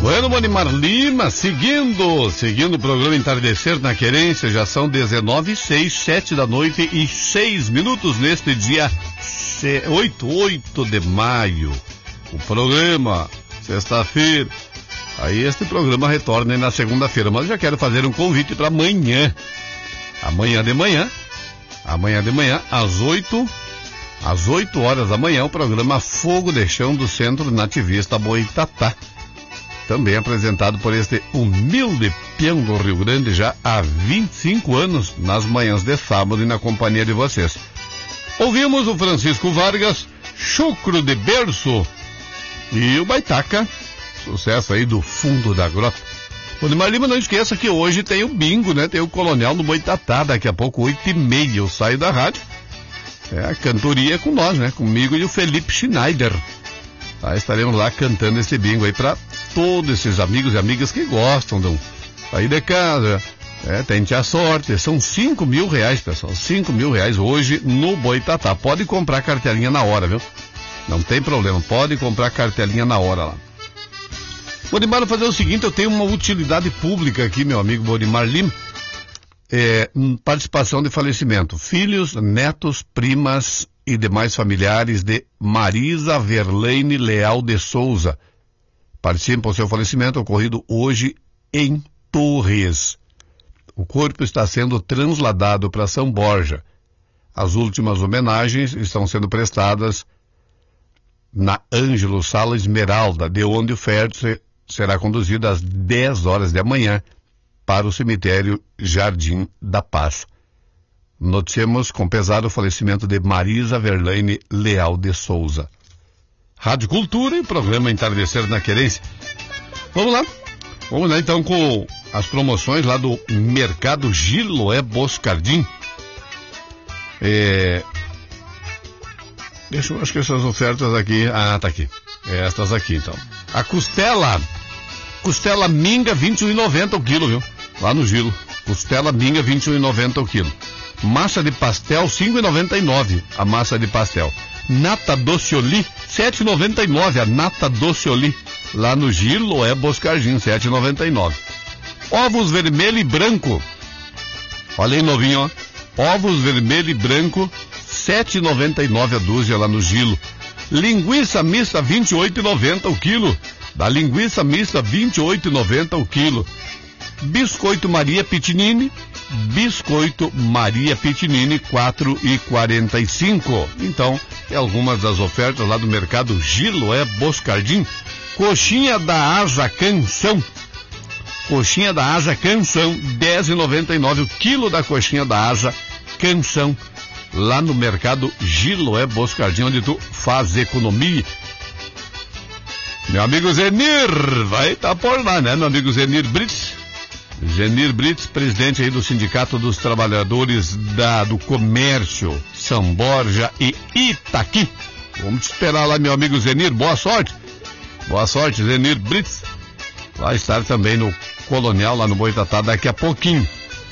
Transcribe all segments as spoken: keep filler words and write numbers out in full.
Bueno, Bonimar Lima, seguindo, seguindo o programa Entardecer na Querência, já são dezenove e seis, sete da noite e seis minutos neste dia oito, oito de maio. O programa, sexta-feira. Aí este programa retorna na segunda-feira, mas eu já quero fazer um convite para amanhã. Amanhã de manhã, amanhã de manhã, às oito, às oito horas da manhã, o programa Fogo de Chão do Centro Nativista Boitatá. Também apresentado por este humilde peão do Rio Grande já há vinte e cinco anos, nas manhãs de sábado e na companhia de vocês. Ouvimos o Francisco Vargas, Chucro de Berço, e o Baitaca, sucesso aí do fundo da grota. O Bonimar Lima, não esqueça que hoje tem o bingo, né? Tem o Coronel no Boitatá, daqui a pouco oito e meia eu saio da rádio. É a cantoria com nós, né? Comigo e o Felipe Schneider. Tá, estaremos lá cantando esse bingo aí para todos esses amigos e amigas que gostam de sair de casa, é, tente a sorte. São cinco mil reais, pessoal, cinco mil reais hoje no Boitatá. Pode comprar cartelinha na hora, viu? Não tem problema, pode comprar cartelinha na hora lá. Bonimar, fazer o seguinte, eu tenho uma utilidade pública aqui, meu amigo Bonimar Lima. É, participação de falecimento. Filhos, netos, primas e demais familiares de Marisa Verlaine Leal de Souza participam do seu falecimento ocorrido hoje em Torres. O corpo está sendo trasladado para São Borja. As últimas homenagens estão sendo prestadas na Ângelo Sala Esmeralda, de onde o féretro será conduzido às dez horas da manhã para o cemitério Jardim da Paz. Noticiamos com pesar o falecimento de Marisa Verlaine Leal de Souza. Rádio Cultura e programa Entardecer na Querência. Vamos lá. Vamos lá então com as promoções lá do Mercado Giloé Boscardim. É... Deixa eu, acho que essas ofertas aqui... Ah, tá aqui. É estas aqui então. A costela... Costela minga vinte e um reais e noventa centavos o quilo, viu? Lá no Gilo. Costela minga vinte e um reais e noventa centavos o quilo. Massa de pastel cinco reais e noventa e nove centavos a massa de pastel. Nata Docioli sete reais e noventa e nove centavos a nata Docioli. Lá no Gilo é Boscardim sete reais e noventa e nove centavos. Ovos vermelho e branco. Olha aí novinho, ó. Ovos vermelho e branco sete reais e noventa e nove centavos a dúzia lá no Gilo. Linguiça mista vinte e oito reais e noventa centavos o quilo. Da linguiça mista vinte e oito reais e noventa centavos o quilo. Biscoito Maria Pitinini, Biscoito Maria Pitinini quatro reais e quarenta e cinco centavos. Então, é algumas das ofertas lá do Mercado Giloé Boscardim. Coxinha da Asa Canção. Coxinha da Asa Canção, dez reais e noventa e nove centavos o quilo da coxinha da Asa Canção. Lá no Mercado Giloé Boscardim, onde tu faz economia. Meu amigo Zenir, vai estar tá por lá, né, meu amigo Zenir Brits? Zenir Brits, presidente aí do Sindicato dos Trabalhadores da, do Comércio, São Borja e Itaqui. Vamos te esperar lá, meu amigo Zenir, boa sorte. Boa sorte, Zenir Brits. Vai estar também no Colonial, lá no Boitatá, daqui a pouquinho.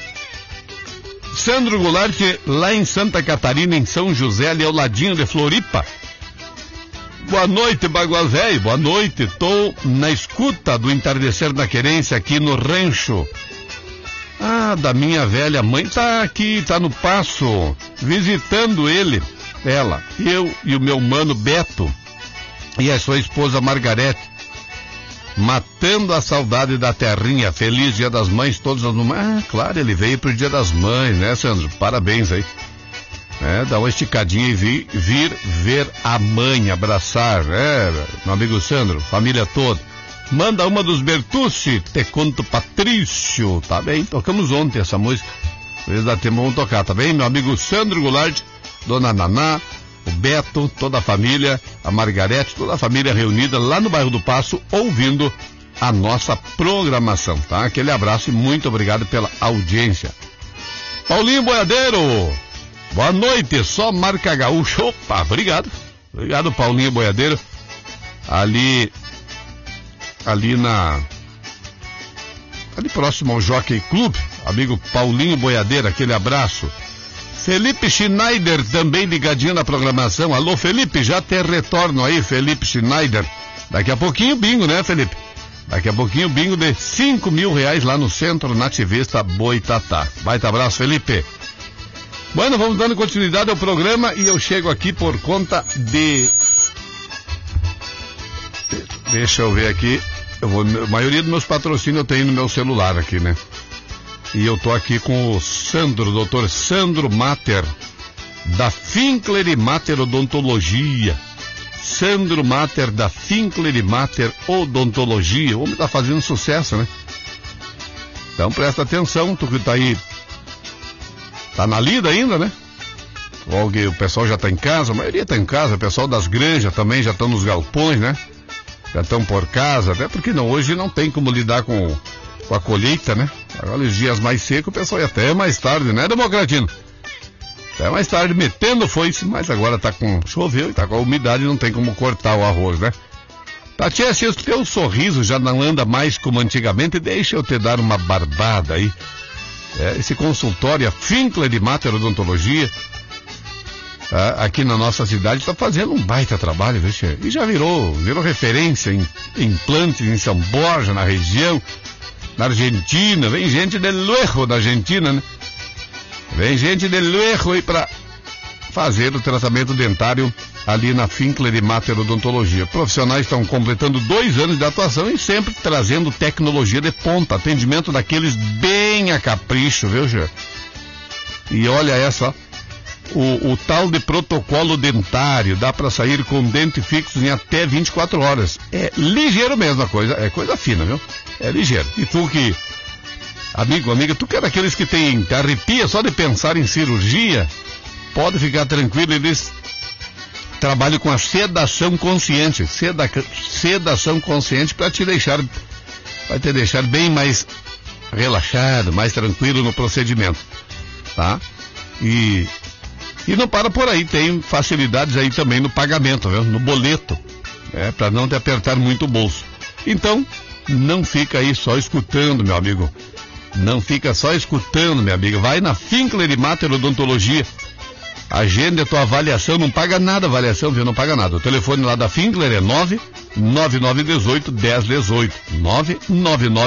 Sandro Goulart, lá em Santa Catarina, em São José, ali ao ladinho de Floripa. Boa noite, Bagual Velho, boa noite. Tô na escuta do Entardecer da Querência aqui no rancho. Ah, da minha velha mãe, tá aqui, tá no Passo, visitando ele, ela, eu e o meu mano Beto e a sua esposa Margarete, matando a saudade da terrinha. Feliz Dia das Mães, todas as mamães. Ah, claro, ele veio pro Dia das Mães, né, Sandro? Parabéns aí. É, dá uma esticadinha e vir, vir ver a mãe, abraçar, é, meu amigo Sandro, família toda. Manda uma dos Bertucci, Te Conto Patrício, tá bem? Tocamos ontem essa música, eles dá tempo, vamos tocar, tá bem? Meu amigo Sandro Goulart, Dona Naná, o Beto, toda a família, a Margarete, toda a família reunida lá no bairro do Passo, ouvindo a nossa programação, tá? Aquele abraço e muito obrigado pela audiência. Paulinho Boiadeiro, boa noite, só marca gaúcha. Opa, obrigado. Obrigado, Paulinho Boiadeiro. Ali, ali na, ali próximo ao Jockey Club, amigo Paulinho Boiadeiro, aquele abraço. Felipe Schneider também ligadinho na programação. Alô, Felipe, já te retorno aí, Felipe Schneider. Daqui a pouquinho bingo, né, Felipe? Daqui a pouquinho, bingo de cinco mil reais lá no Centro Nativista Boitatá. Baita abraço, Felipe. Bueno, vamos dando continuidade ao programa e eu chego aqui por conta de... Deixa eu ver aqui. Eu vou... A maioria dos meus patrocínios eu tenho no meu celular aqui, né? E eu tô aqui com o Sandro, doutor Sandro Mater, da Finkler e Mater Odontologia. Sandro Mater, da Finkler e Mater Odontologia. O homem tá fazendo sucesso, né? Então presta atenção, tu que tá aí, tá na lida ainda, né? Ou que o pessoal já tá em casa, a maioria tá em casa, o pessoal das granjas também já estão nos galpões, né? Já estão por casa, até porque não, hoje não tem como lidar com, com a colheita, né? Agora os dias mais secos, o pessoal ia até mais tarde, né, Democratino? Até mais tarde metendo foice, mas agora tá com, choveu e tá com a umidade, não tem como cortar o arroz, né? Tatia, se o teu sorriso já não anda mais como antigamente, deixa eu te dar uma barbada aí. É, esse consultório, a Finkler de Mater Odontologia, ah, aqui na nossa cidade, está fazendo um baita trabalho, viu, che? E já virou, virou referência em implantes em São Borja, na região, na Argentina. Vem gente de lujo da Argentina, né? Vem gente de lujo aí para fazer o tratamento dentário ali na Finkler e Mater Odontologia. Profissionais estão completando dois anos de atuação e sempre trazendo tecnologia de ponta, atendimento daqueles bem a capricho, viu, Gê? E olha essa, ó, o, o tal de protocolo dentário, dá para sair com dente fixo em até vinte e quatro horas. É ligeiro mesmo a coisa, é coisa fina, viu? É ligeiro. E tu que, amigo, amiga, tu que é daqueles que tem arrepia só de pensar em cirurgia, pode ficar tranquilo, eles trabalham com a sedação consciente, seda, sedação consciente para te deixar, vai te deixar bem mais relaxado, mais tranquilo no procedimento, tá? E, e não para por aí, tem facilidades aí também no pagamento, viu? No boleto, né? Para não te apertar muito o bolso. Então, não fica aí só escutando, meu amigo, não fica só escutando, minha amiga, vai na Finkler e Mater Odontologia. Agenda a tua avaliação, não paga nada a avaliação, viu? Não paga nada. O telefone lá da Finkler é nove nove nove um oito um zero um oito, nove nove nove